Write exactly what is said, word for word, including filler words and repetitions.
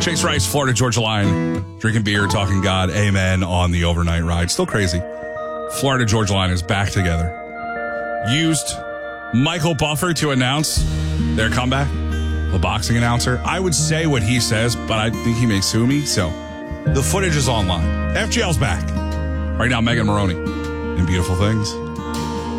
Chase Rice, Florida Georgia Line, drinking beer, talking God, amen on the overnight ride. Still crazy. Florida Georgia Line is back together. Used Michael Buffer to announce their comeback. The boxing announcer. I would say what he says, but I think he may sue me. So the footage is online. F G L's back. Right now, Megan Maroney in Beautiful Things.